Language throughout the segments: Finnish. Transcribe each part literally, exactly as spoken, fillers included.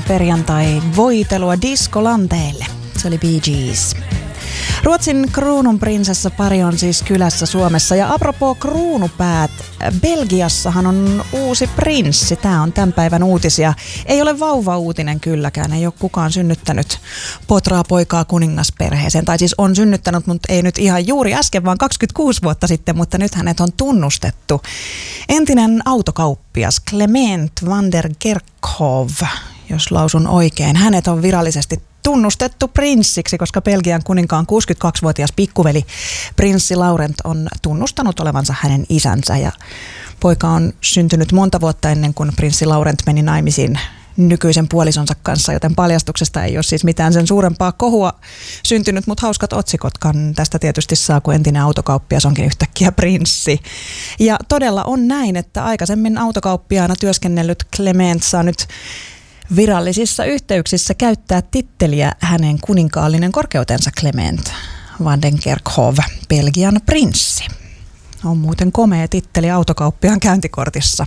perjantai voitelua diskolanteelle. Se oli Bee Gees. Ruotsin kruununprinsessa pari on siis kylässä Suomessa. Ja apropos kruunupäät, Belgiassahan on uusi prinssi. Tämä on tämän päivän uutisia. Ei ole vauva-uutinen kylläkään. Ei ole kukaan synnyttänyt potraa poikaa kuningasperheeseen. Tai siis on synnyttänyt, mutta ei nyt ihan juuri äsken, vaan kaksikymmentäkuusi vuotta sitten. Mutta nyt hänet on tunnustettu. Entinen autokauppias Clement van der Kerkhoff, jos lausun oikein. Hänet on virallisesti tunnustettu prinssiksi, koska Belgian kuninkaan kuusikymmentäkaksivuotias pikkuveli prinssi Laurent on tunnustanut olevansa hänen isänsä. Ja poika on syntynyt monta vuotta ennen kuin prinssi Laurent meni naimisiin nykyisen puolisonsa kanssa, joten paljastuksesta ei ole siis mitään sen suurempaa kohua syntynyt, mutta hauskat otsikotkan tästä tietysti saa, kun entinen autokauppias onkin yhtäkkiä prinssi. Ja todella on näin, että aikaisemmin autokauppiaana työskennellyt Clement saa nyt virallisissa yhteyksissä käyttää titteliä hänen kuninkaallinen korkeutensa Clement van den Kerkhoff, Belgian prinssi. On muuten komea titteli autokauppiaan käyntikortissa.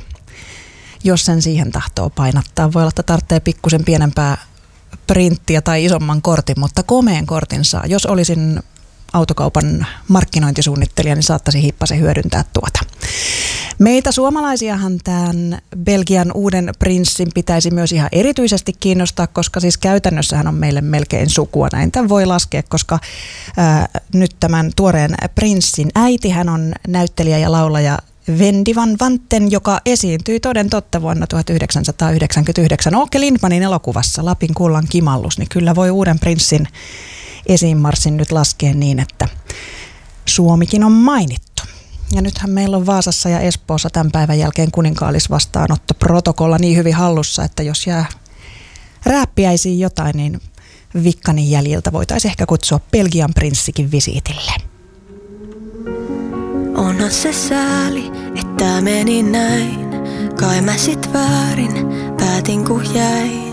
Jos sen siihen tahtoo painattaa, voi olla, että tarvitsee pikkusen pienempää printtiä tai isomman kortin, mutta komeen kortin saa. Jos olisin autokaupan markkinointisuunnittelija, niin saattaisi hippasen hyödyntää tuota. Meitä suomalaisiahan tämän Belgian uuden prinssin pitäisi myös ihan erityisesti kiinnostaa, koska siis käytännössähän on meille melkein sukua. Näin tämän voi laskea, koska ää, nyt tämän tuoreen prinssin äiti, hän on näyttelijä ja laulaja Wendy van Wanten, joka esiintyi toden totta vuonna tuhatyhdeksänsataayhdeksänkymmentäyhdeksän Åke Lindmanin elokuvassa Lapin kullan kimallus, niin kyllä voi uuden prinssin esiinmarssin nyt laskea niin, että Suomikin on mainittu. Ja nythän meillä on Vaasassa ja Espoossa tämän päivän jälkeen kuninkaallisvastaanottoprotokolla niin hyvin hallussa, että jos jää rääppiäisiin jotain, niin Vikkanin jäljiltä voitaisiin ehkä kutsua Belgian prinssikin visiitille. Onhan se sääli, että meni näin. Kai mä sit väärin päätin kun jäin.